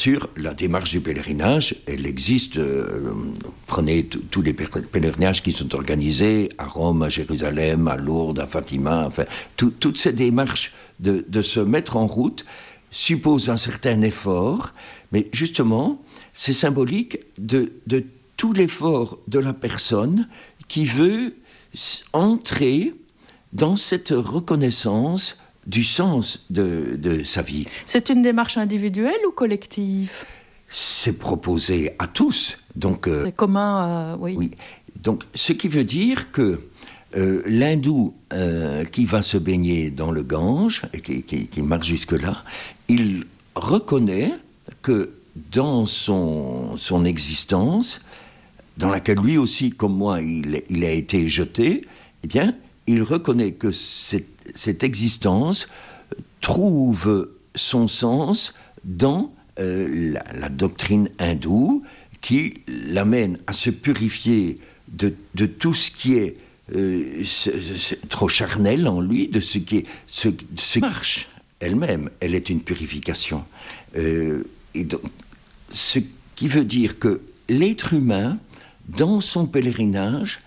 sûr, la démarche du pèlerinage, elle existe. Prenez tous les pèlerinages qui sont organisés à Rome, à Jérusalem, à Lourdes, à Fatima. Enfin, toutes ces démarches de se mettre en route supposent un certain effort, mais justement, c'est symbolique de tout l'effort de la personne qui veut entrer dans cette reconnaissance du sens de sa vie. C'est une démarche individuelle ou collective ? C'est proposé à tous. Donc, c'est commun, oui. Oui. Donc, ce qui veut dire que l'hindou qui va se baigner dans le Gange, et qui marche jusque-là, il reconnaît que dans son existence, dans laquelle lui aussi, comme moi, il a été jeté, eh bien, il reconnaît que cette existence trouve son sens dans la doctrine hindoue qui l'amène à se purifier de tout ce qui est trop charnel en lui, de ce qui marche elle-même. Elle est une purification. Et donc, ce qui veut dire que l'être humain, dans son pèlerinage,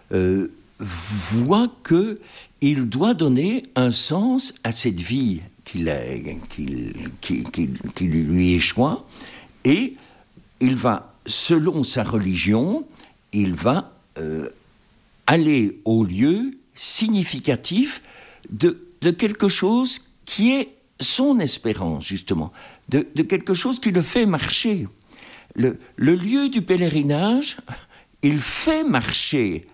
voit qu'il doit donner un sens à cette vie qui lui échoit, et il va, selon sa religion, il va aller au lieu significatif de quelque chose qui est son espérance, justement, de quelque chose qui le fait marcher. Le lieu du pèlerinage, il fait marcher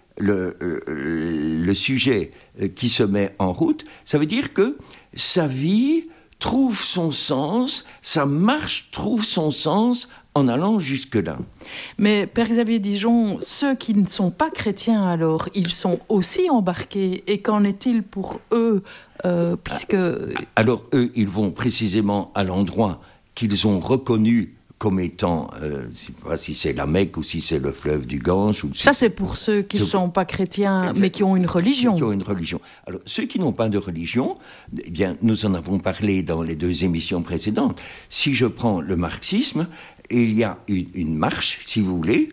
le sujet qui se met en route. Ça veut dire que sa vie trouve son sens, sa marche trouve son sens en allant jusque-là. Mais Père Xavier Dijon, ceux qui ne sont pas chrétiens alors, ils sont aussi embarqués. Et qu'en est-il pour eux puisque... Alors eux, ils vont précisément à l'endroit qu'ils ont reconnu comme étant, je ne sais pas si c'est la Mecque ou si c'est le fleuve du Gange. Ou ça, c'est pour ceux qui ne sont pas chrétiens, mais qui ont une religion. Qui ont une religion. Alors, ceux qui n'ont pas de religion, eh bien, nous en avons parlé dans les 2 émissions précédentes. Si je prends le marxisme, il y a une marche, si vous voulez,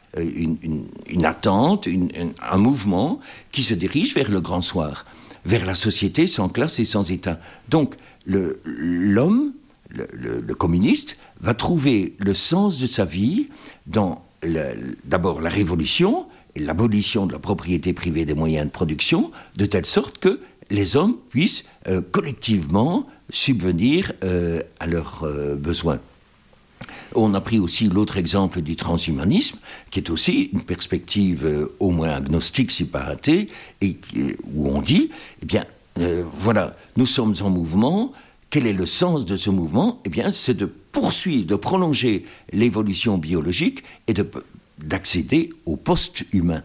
une attente, un mouvement qui se dirige vers le grand soir, vers la société sans classe et sans État. Donc, l'homme, le communiste, va trouver le sens de sa vie dans d'abord la révolution et l'abolition de la propriété privée des moyens de production, de telle sorte que les hommes puissent collectivement subvenir à leurs besoins. On a pris aussi l'autre exemple du transhumanisme, qui est aussi une perspective au moins agnostique, si pas athée, et où on dit, eh bien, voilà, nous sommes en mouvement. Quel est le sens de ce mouvement ? Eh bien, c'est de poursuivre, de prolonger l'évolution biologique et d'accéder au post-humain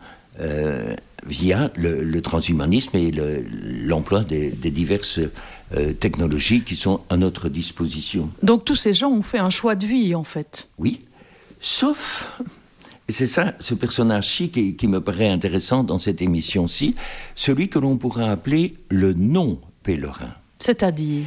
via le transhumanisme et l'emploi des diverses technologies qui sont à notre disposition. Donc tous ces gens ont fait un choix de vie, en fait. Oui, sauf... Et c'est ça, ce personnage-ci qui me paraît intéressant dans cette émission-ci, celui que l'on pourra appeler le non-pèlerin. C'est-à-dire ?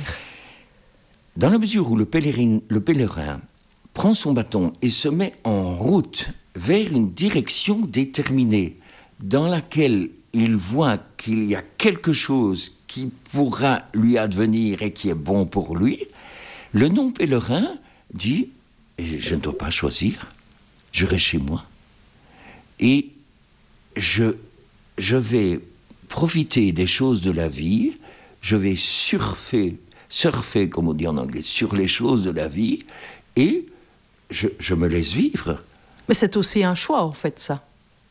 Dans la mesure où le pèlerin prend son bâton et se met en route vers une direction déterminée, dans laquelle il voit qu'il y a quelque chose qui pourra lui advenir et qui est bon pour lui, le non-pèlerin dit « Je ne dois pas choisir, je reste chez moi. Et je vais profiter des choses de la vie, je vais surfer, comme on dit en anglais, sur les choses de la vie, et je me laisse vivre. » Mais c'est aussi un choix, en fait, ça.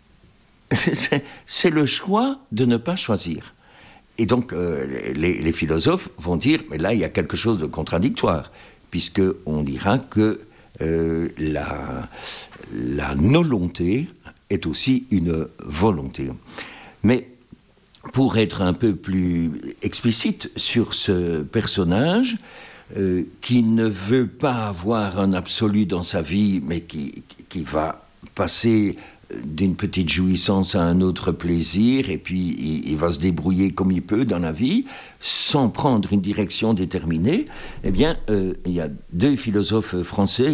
C'est le choix de ne pas choisir. Et donc, les philosophes vont dire, mais là, il y a quelque chose de contradictoire, puisqu'on dira que la non-volonté est aussi une volonté. Mais pour être un peu plus explicite sur ce personnage, qui ne veut pas avoir un absolu dans sa vie, mais qui va passer d'une petite jouissance à un autre plaisir, et puis il va se débrouiller comme il peut dans la vie, sans prendre une direction déterminée, eh bien, il y a 2 philosophes français